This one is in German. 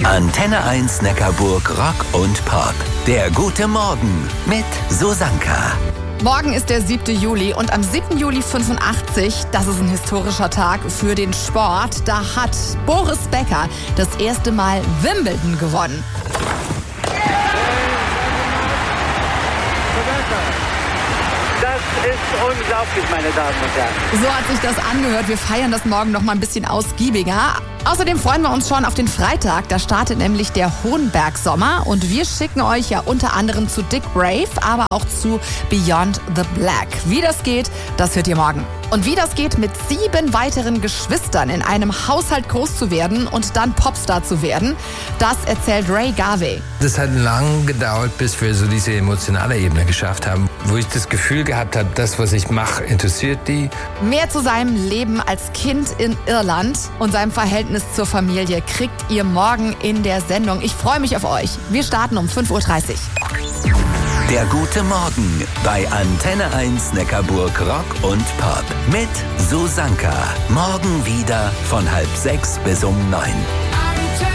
Antenne 1 Neckarburg Rock und Pop. Der gute Morgen mit Susanka. Morgen ist der 7. Juli und am 7. Juli 85, das ist ein historischer Tag für den Sport, da hat Boris Becker das erste Mal Wimbledon gewonnen. Das ist unglaublich, meine Damen und Herren. So hat sich das angehört. Wir feiern das morgen noch mal ein bisschen ausgiebiger. Außerdem freuen wir uns schon auf den Freitag. Da startet nämlich der Hohenberg-Sommer. Und wir schicken euch ja unter anderem zu Dick Brave, aber auch zu Beyond the Black. Wie das geht, das hört ihr morgen. Und wie das geht, mit 7 weiteren Geschwistern in einem Haushalt groß zu werden und dann Popstar zu werden, das erzählt Ray Garvey. Das hat lang gedauert, bis wir so diese emotionale Ebene geschafft haben, wo ich das Gefühl gehabt habe, das, was ich mache, interessiert die. Mehr zu seinem Leben als Kind in Irland und seinem Verhältnis zur Familie kriegt ihr morgen in der Sendung. Ich freue mich auf euch. Wir starten um 5:30 Uhr. Der gute Morgen bei Antenne 1 Neckarburg Rock und Pop mit Susanka. Morgen wieder von 5:30 bis um 9.